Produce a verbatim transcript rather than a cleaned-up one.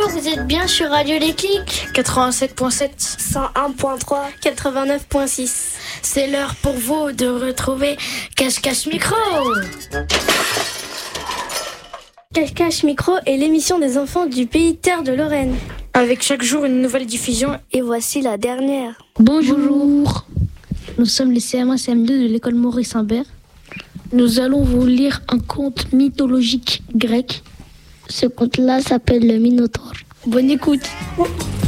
vous êtes bien sur Radio Déclic quatre-vingt-sept virgule sept, cent un virgule trois, quatre-vingt-neuf virgule six. C'est l'heure pour vous de retrouver Cache-Cache Micro. Cache-Cache Micro est l'émission des enfants du pays Terre de Lorraine. Avec chaque jour une nouvelle diffusion. Et voici la dernière. Bonjour. Bonjour. Nous sommes les C M un C M deux de l'école Maurice Imbert. Nous allons vous lire un conte mythologique grec. Ce conte-là s'appelle le Minotaure. Bonne écoute.